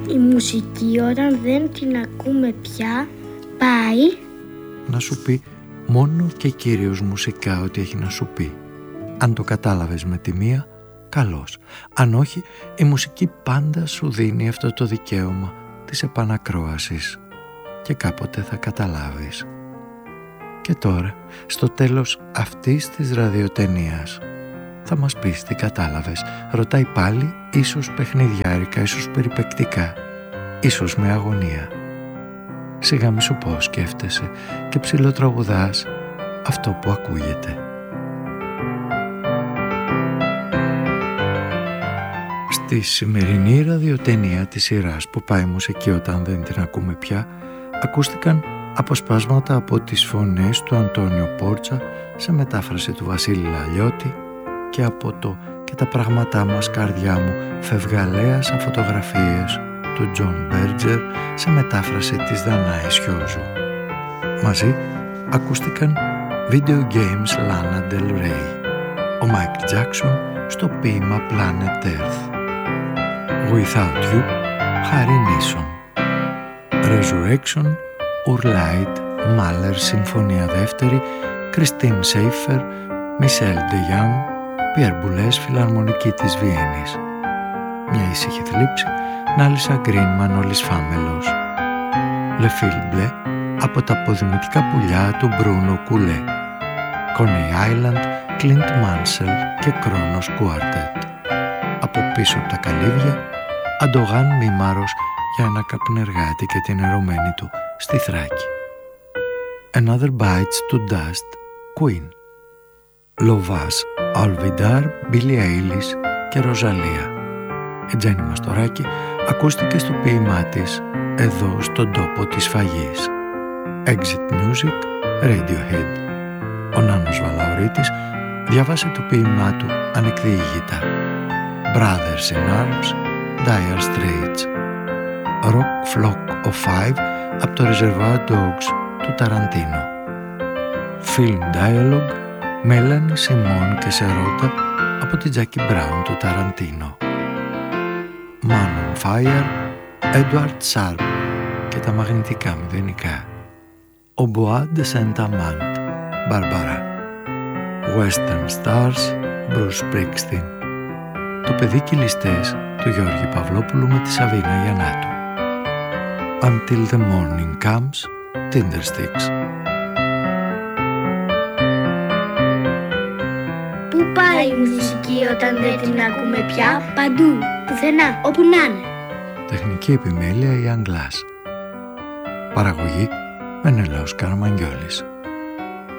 Η μουσική όταν δεν την ακούμε πια πάει να σου πει μόνο και κυρίως μουσικά ό,τι έχει να σου πει. Αν το κατάλαβες με τη μία, καλώς. Αν όχι, η μουσική πάντα σου δίνει αυτό το δικαίωμα της επανακρόασης και κάποτε θα καταλάβεις. Και τώρα, στο τέλος αυτής της ραδιοτενίας, θα μας πεις τι κατάλαβες. Ρωτάει πάλι, ίσως παιχνιδιάρικα, ίσως περιπαικτικά, ίσως με αγωνία. Σιγά μη σου πω, σκέφτεσαι και ψιλοτραγουδάς αυτό που ακούγεται. Στη σημερινή ραδιοτενία της σειράς που πάει μουσική όταν δεν την ακούμε πια, ακούστηκαν αποσπάσματα από τις φωνές του Αντώνιο Πόρτσα σε μετάφραση του Βασίλη Λαλιώτη και από το «Και τα πράγματά μας, καρδιά μου, φευγαλέα σαν φωτογραφίες» του Τζον Μπέρτζερ σε μετάφραση της Δανάης Σιώζου. Μαζί ακούστηκαν Video Games Lana Del Rey, ο Μάικλ Τζάκσον στο ποίημα Planet Earth, Without You, Harry Nilsson, Resurrection, Urlaid, Mahler, Συμφωνία Δεύτερη, Κριστίν Σέιφερ, Μισελ Ντε Γιάνγκ, Πιέρ Μπουλές, Φιλαρμονική της Βιέννης. Μια ήσυχη θλίψη, Νάλισσα Γκρίνμαν, Όλης Φάμελος. Le Fil Bleu, από τα αποδημητικά πουλιά του Μπρούνο Κουλέ. Coney Island, Clint Mansell και Κρόνος Κουάρτετ. Από πίσω από τα καλύβια, Αντογάν Μήμαρος για ένα καπνεργάτη και την ερωμένη του στη Θράκη. Another Bites to Dust, Queen. Λοβάς, Αλβιντάρ, Μπίλι Έιλις και Ροζαλία. Η Τζέννη Μαστοράκη ακούστηκε στο ποίημά της «Εδώ στον τόπο της φαγής». Exit Music, Radiohead. Ο Νάνος Βαλαωρίτης διάβασε το ποίημά του ανεκδιήγητα. Brothers in Arms, Dire Straits. Rock Flock of Five από το Reservoir Dogs του Ταραντίνο. Film Dialogue, Μέλανη Σιμών και Σερότα από την Τζάκι Μπράουν του Ταραντίνο. Man on Fire, Edward Sharp και τα μαγνητικά μηδενικά. Ο Bois de Saint-Amand, Μπάρμπαρα. Western Stars, Bruce Springsteen. Το παιδί κυλιστές του Γιώργη Παυλόπουλου με τη Σαβίνα Γιαννάτου. Until the Morning Comes, Tindersticks. Πού πάει η μουσική όταν δεν την ακούμε πια? Παντού, πουθενά, όπου να είναι. Τεχνική επιμέλεια η Αγγλάς. Παραγωγή Μενελαός Καραμαγγιόλης.